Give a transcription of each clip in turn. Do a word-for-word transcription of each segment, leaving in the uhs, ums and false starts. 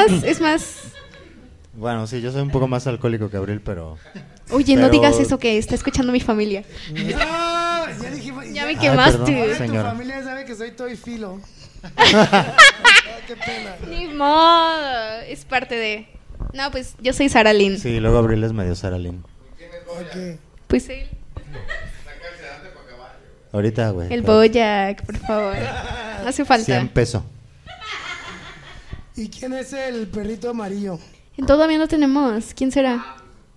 más, es más... Bueno, sí, yo soy un poco más alcohólico que Abril, pero... Oye, pero... no digas eso, que está escuchando mi familia. No, ya dijimos... Ya me Ay, quemaste. perdón, Ahora señora. tu familia sabe que soy toy filo. Qué pena. Ni modo, es parte de... No, pues yo soy Sara Lynn. Sí, luego Abril es medio Sara Lynn. Ok. Pues él. Ahorita, güey. El claro. Bojack, por favor. No hace falta. cien pesos. ¿Y quién es el perrito amarillo? Todavía no tenemos. ¿Quién será?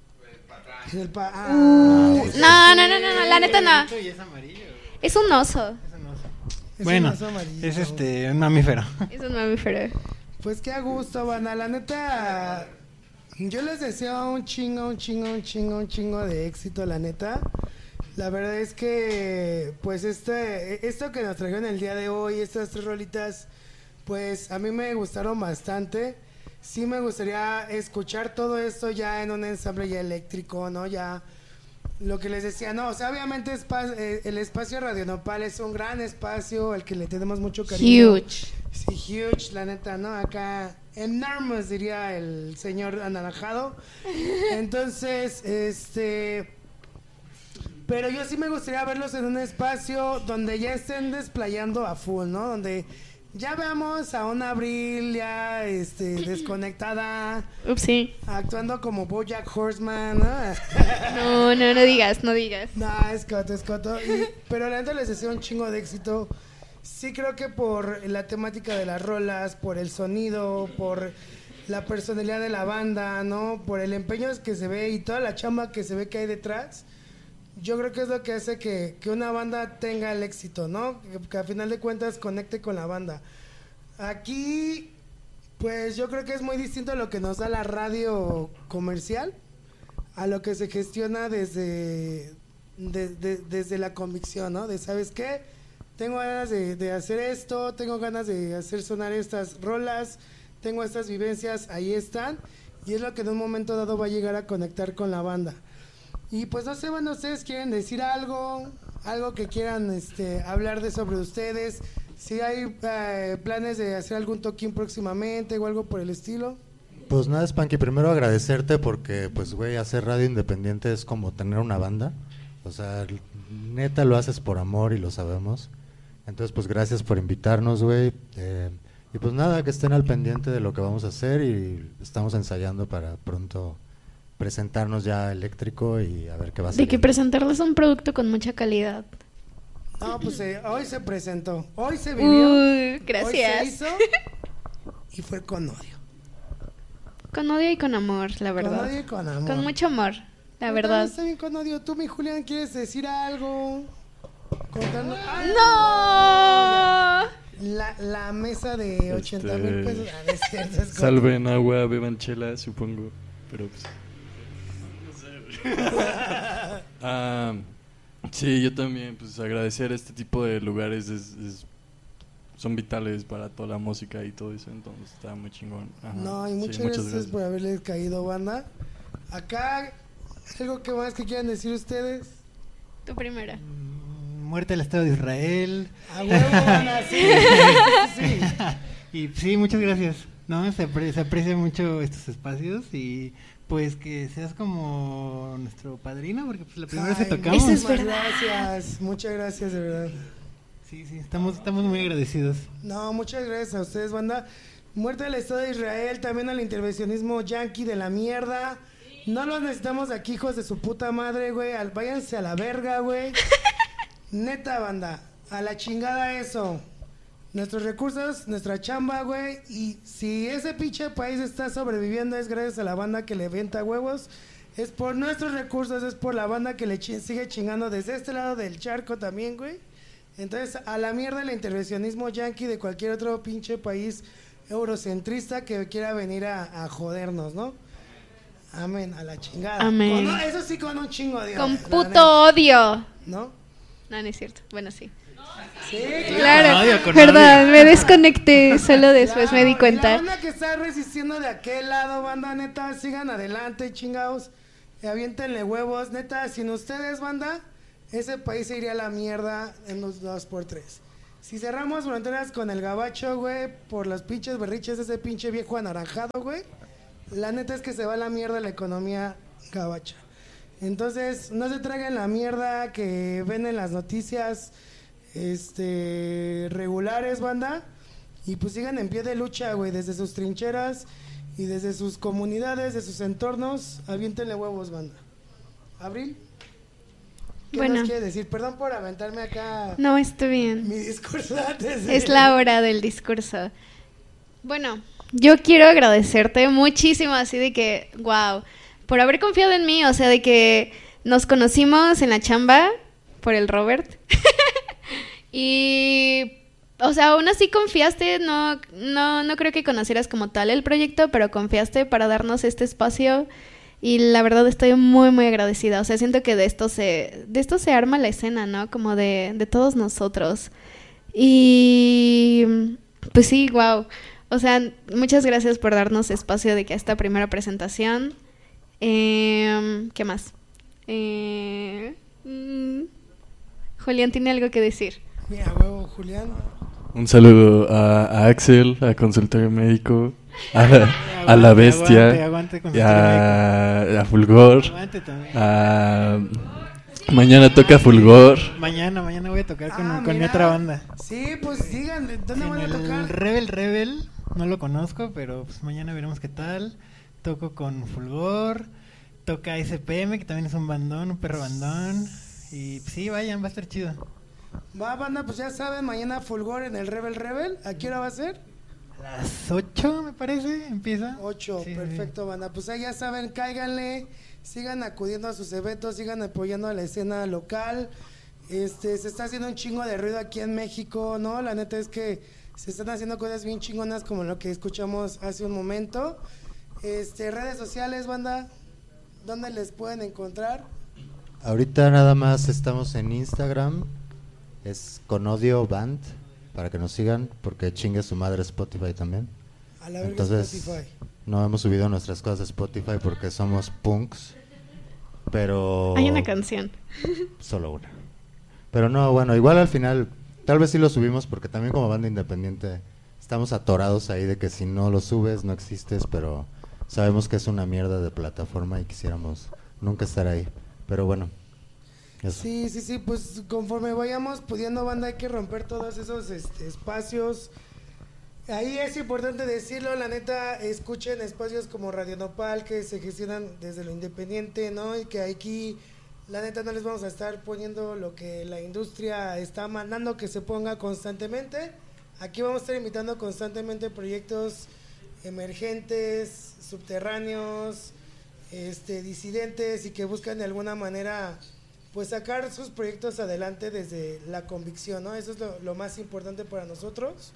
El pa- ah, Uh, ese no, sí. no, no, no, no, la neta no. Y es amarillo. Es un oso. Es un oso. Es Bueno, un oso amarillo. es este, un mamífero. Es un mamífero. Pues qué a gusto, banda. La neta, yo les deseo un chingo, un chingo, un chingo, un chingo de éxito, la neta. La verdad es que, pues, este, esto que nos trajeron el día de hoy, estas tres rolitas, pues, a mí me gustaron bastante. Sí me gustaría escuchar todo esto ya en un ensamble ya eléctrico, ¿no? Ya, lo que les decía, no, o sea, obviamente espa- eh, el espacio Radio Nopal es un gran espacio al que le tenemos mucho cariño. Huge. Sí, huge, la neta, ¿no? Acá, enormous, diría el señor anaranjado. Entonces, este... Pero yo sí me gustaría verlos en un espacio donde ya estén desplayando a full, ¿no? Donde ya veamos a una Abril ya, este, desconectada, Upsi. actuando como BoJack Horseman, ¿no? No, no, no digas, no digas. No, es coto, es coto. Y- pero la neta les deseo un chingo de éxito. Sí creo que por la temática de las rolas, por el sonido, por la personalidad de la banda, ¿no? Por el empeño que se ve y toda la chamba que se ve que hay detrás. Yo creo que es lo que hace que, que una banda tenga el éxito, ¿no? Que, que a final de cuentas conecte con la banda. Aquí, pues yo creo que es muy distinto a lo que nos da la radio comercial, a lo que se gestiona desde, de- de- desde la convicción, ¿no? De, ¿sabes qué? Tengo ganas de, de hacer esto, tengo ganas de hacer sonar estas rolas, tengo estas vivencias, ahí están, y es lo que en un momento dado va a llegar a conectar con la banda. Y pues no sé, bueno, ustedes quieren decir algo, algo que quieran este, hablar de sobre ustedes, si hay eh, planes de hacer algún toquín próximamente o algo por el estilo. Pues nada, Spanky, primero agradecerte porque, pues, güey, hacer radio independiente es como tener una banda. O sea, neta lo haces por amor y lo sabemos. Entonces, pues, gracias por invitarnos, güey. Eh, y pues nada, que estén al pendiente de lo que vamos a hacer y estamos ensayando para pronto presentarnos ya eléctrico y a ver qué va a ser. De que presentarles un producto con mucha calidad. No, pues eh, hoy se presentó, hoy se vivió, Uh, gracias. hoy se hizo y fue con odio. Con odio y con amor, la verdad. Con odio y con amor. Con mucho amor, la Pero verdad. también está bien con odio. Tú, mi Julián, ¿quieres decir algo? Contarnos- ¡Ay, ¡No! La, la mesa de ochenta mil Este, pesos. Ah, no es cierto, es Salven agua, beban chela, supongo. Pero pues. Ah, sí, yo también, pues agradecer este tipo de lugares es, es- son vitales para toda la música y todo eso, entonces está muy chingón. Ajá. No, y Sí, muchas, gracias, por haberles caído, banda. Acá, algo que más que quieran decir ustedes. Tu primera. Muerte al Estado de Israel. A huevo, banda, sí, sí, sí. Y sí, muchas gracias. No, se, apre- se aprecia mucho estos espacios y pues que seas como nuestro padrino, porque pues la primera vez que Ay, tocamos. Eso es muchas verdad. gracias, muchas gracias, de verdad. Sí, sí, estamos, estamos muy agradecidos. No, muchas gracias a ustedes, banda. Muerte al Estado de Israel, también al intervencionismo yanqui de la mierda. No los necesitamos aquí, hijos de su puta madre, güey. Al- Váyanse a la verga, güey. Neta, banda. A la chingada eso. Nuestros recursos, nuestra chamba, güey. Y si ese pinche país está sobreviviendo es gracias a la banda que le venta huevos. Es por nuestros recursos, es por la banda que le chi- sigue chingando desde este lado del charco también, güey. Entonces, a la mierda el intervencionismo yanqui de cualquier otro pinche país eurocentrista que quiera venir a, a jodernos, ¿no? Amén, a la chingada. Amén. Con- eso sí, con un chingo de Con odio, la puto neta, odio. ¿no? No, no es cierto. Bueno, sí. Sí, Claro, Con odio, con verdad, me desconecté, solo después me di Claro, y la cuenta. banda que está resistiendo de aquel lado, banda, neta, sigan adelante, chingados. Y aviéntenle huevos, neta, sin ustedes, banda, ese país se iría a la mierda en los dos por tres. Si cerramos fronteras con el gabacho, güey, por los pinches berriches de ese pinche viejo anaranjado, güey, la neta es que se va a la mierda la economía gabacha. Entonces, no se traigan la mierda que ven en las noticias este regulares, banda, y pues sigan en pie de lucha, güey, desde sus trincheras y desde sus comunidades, de sus entornos, aviéntenle huevos, banda. Abril, ¿qué Bueno. nos quiere decir? Perdón por aventarme acá No, está bien. mi discurso antes de... Es la hora del discurso. Bueno, yo quiero agradecerte muchísimo, así de que, wow, por haber confiado en mí, o sea, de que nos conocimos en la chamba por el Robert. Y, o sea, aún así confiaste, no, no, no creo que conocieras como tal el proyecto, pero confiaste para darnos este espacio. Y la verdad estoy muy, muy agradecida. O sea, siento que de esto se, de esto se arma la escena, ¿no? Como de, de todos nosotros. Y pues sí, wow. O sea, muchas gracias por darnos espacio de que esta primera presentación. Eh, ¿Qué más? Eh, mm, Julián tiene algo que decir. Mira, huevo, Julián. Un saludo a, a Axel, a Consultorio Médico, a la, a la Bestia, Aguante, aguante, y consultorio a, a Fulgor, Aguante también. a... Mañana toca Fulgor. Mañana, mañana voy a tocar con, Ah, con mi mira. otra banda. Sí, pues digan, ¿dónde En van a el tocar? Rebel Rebel, no lo conozco, pero pues mañana veremos qué tal. Toco con Fulgor, toca S P M, que también es un bandón, un perro bandón. Y pues, sí, vayan, va a estar chido. Va, banda, pues ya saben, mañana Fulgor en el Rebel Rebel. ¿A qué hora va a ser? A las ocho, me parece, empieza. ocho, Sí, perfecto, banda. Pues ahí ya saben, cáiganle, sigan acudiendo a sus eventos, sigan apoyando a la escena local. Este, se está haciendo un chingo de ruido aquí en México, ¿no? La neta es que se están haciendo cosas bien chingonas como lo que escuchamos hace un momento. Este, redes sociales, banda, ¿dónde les pueden encontrar? Ahorita nada más estamos en Instagram, es con odio band, para que nos sigan, porque chingue su madre Spotify también. A la verga Entonces, Spotify. no hemos subido nuestras cosas a Spotify porque somos punks, pero... Hay una canción. Solo una. Pero no, bueno, igual al final, tal vez sí lo subimos porque también como banda independiente estamos atorados ahí de que si no lo subes no existes, pero sabemos que es una mierda de plataforma y quisiéramos nunca estar ahí. Pero bueno, eso. Sí, sí, sí, pues conforme vayamos pudiendo, banda, hay que romper todos esos este, espacios. Ahí es importante decirlo, la neta, escuchen espacios como Radio Nopal que se gestionan desde lo independiente, ¿no? Y que aquí, la neta, no les vamos a estar poniendo lo que la industria está mandando que se ponga constantemente. Aquí vamos a estar invitando constantemente proyectos emergentes, subterráneos, este, disidentes y que buscan de alguna manera pues sacar sus proyectos adelante desde la convicción, ¿no? Eso es lo, lo más importante para nosotros.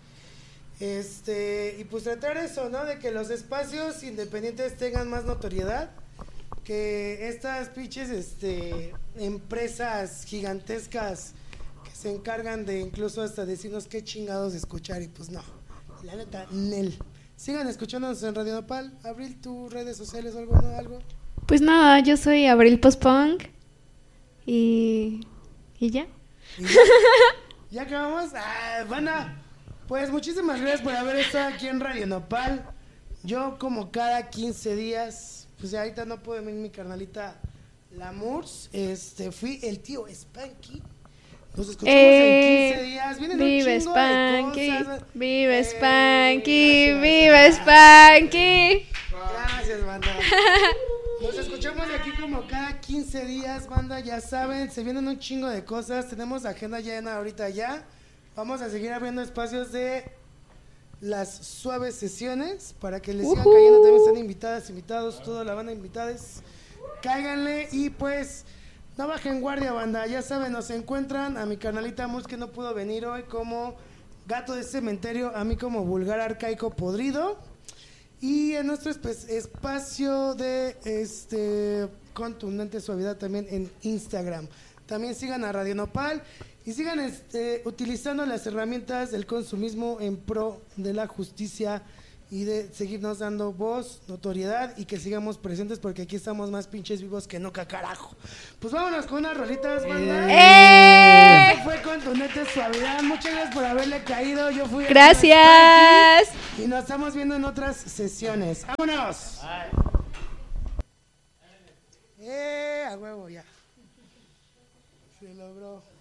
Este, y pues tratar eso, ¿no? De que los espacios independientes tengan más notoriedad, que estas pinches este, empresas gigantescas que se encargan de incluso hasta decirnos qué chingados escuchar, y pues no, la neta, Nel. Sigan escuchándonos en Radio Nopal. Abril, tus redes sociales o algo, ¿no? ¿Algo? Pues nada, yo soy Abril Postpunk y, y ya. ¿Y ya? ¿Ya acabamos? Ah, banda, pues muchísimas gracias por haber estado aquí en Radio Nopal. Yo como cada quince días, pues ya ahorita no puedo venir mi carnalita Lamurs, este, fui el tío Spanky. Nos escuchamos Eh, en quince días. Vienen vive un chingo de Spanky, cosas. vive Eh, Spanky, gracias. vive Spanky. Gracias, banda. Nos escuchamos de aquí como cada quince días, banda. Ya saben, se vienen un chingo de cosas. Tenemos agenda llena ahorita ya. Vamos a seguir abriendo espacios de las suaves sesiones para que les sigan Ujú. cayendo. También están invitadas, invitados, toda la banda invitadas. Cáiganle y pues no bajen guardia, banda. Ya saben, nos encuentran a mi carnalita Mus, que no pudo venir hoy, como Gato de Cementerio, a mí como Vulgar Arcaico Podrido. Y en nuestro espe- espacio de este contundente suavidad también en Instagram. También sigan a Radio Nopal y sigan este, utilizando las herramientas del consumismo en pro de la justicia y de seguirnos dando voz, notoriedad y que sigamos presentes porque aquí estamos más pinches vivos que nunca, carajo. Pues vámonos con unas rolitas, banda. ¡Eh! Esto fue Contundente Suavidad. Muchas gracias por haberle caído. Yo fui Gracias. y nos estamos viendo en otras sesiones. ¡Vámonos! ¡Eh! A huevo, ya. Se logró.